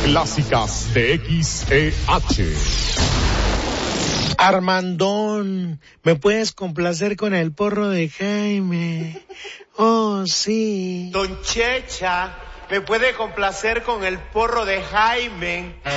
clásicas de XEH. Armandón, ¿me puedes complacer con el porro de Jaime? Oh, sí. Don Checha, ¿me puede complacer con el porro de Jaime?